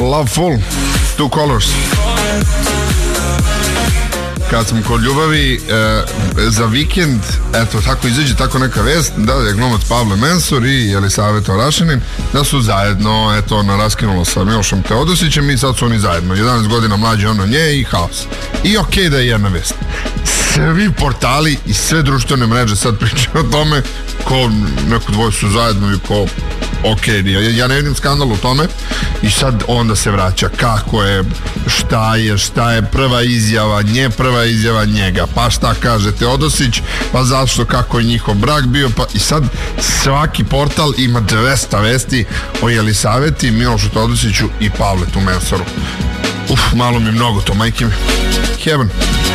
Love Full, Two Colors. Kad sam kod ljubavi, za vikend, eto, tako izađe tako neka vest, da je glumac Pavle Mensur i Jelisaveta Orašanin, da su zajedno, eto, ona raskinula sa Milošom Teodosićem i sad su oni zajedno, 11 godina mlađi on od nje i haos. I okej da je jedna vest. Svi portali i sve društvene mreže sad pričaju o tome, ko neko dvoje su zajedno i ko ja ne vidim skandal u tome. I sad onda se vraća kako je, šta je prva izjava nje, prva izjava njega, pa šta kaže Teodosić, pa zašto, kako je njihov brak bio, pa i sad svaki portal ima 200 vesti o Jelisaveti, Milošu Teodosiću i Pavletu Mensoru. Malo mi mnogo to, majke mi. Heaven.